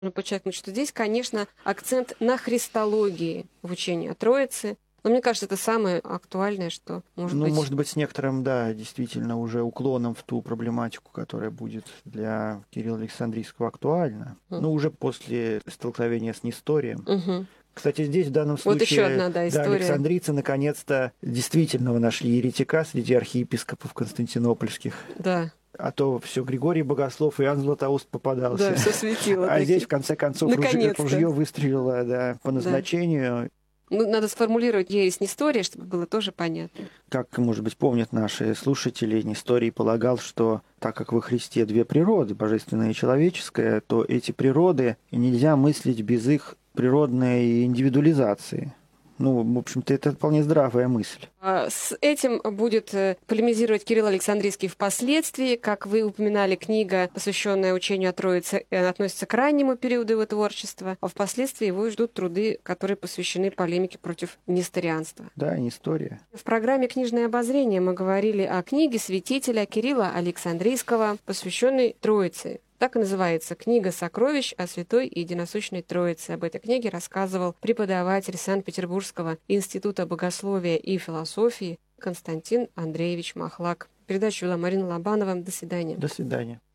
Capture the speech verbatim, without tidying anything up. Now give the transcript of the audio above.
Нужно подчеркнуть, что здесь, конечно, акцент на христологии в учении о Троице. Но мне кажется, это самое актуальное, что может ну, быть... может быть, с некоторым, да, действительно, уже уклоном в ту проблематику, которая будет для Кирилла Александрийского актуальна. Mm. Ну, уже после столкновения с Несторием. Угу. Кстати, здесь в данном Вот еще случае, одна, да, да, история. александрийцы наконец-то действительно нашли еретика среди архиепископов константинопольских. Да. А то все Григорий Богослов и Иоанн Златоуст попадался. Да, все светило. А здесь, в конце концов, ружье, ружье выстрелило, да, по назначению. Да. Ну, надо сформулировать ересь Нестория, чтобы было тоже понятно. Как, может быть, помнят наши слушатели, Несторий полагал, что так как во Христе две природы, божественная и человеческая, то эти природы нельзя мыслить без их природной индивидуализации. Ну, в общем-то, это вполне здравая мысль. С этим будет полемизировать Кирилл Александрийский впоследствии. Как вы упоминали, книга, посвященная учению о Троице, относится к раннему периоду его творчества, а впоследствии его ждут труды, которые посвящены полемике против несторианства. Да, Нестория. В программе «Книжное обозрение» мы говорили о книге святителя Кирилла Александрийского, посвященной Троице. Так и называется «Книга сокровищ о Святой и Единосущной Троице». Об этой книге рассказывал преподаватель Санкт-Петербургского института богословия и философии Константин Андреевич Махлак. Передачу вела Марина Лобанова. До свидания. До свидания.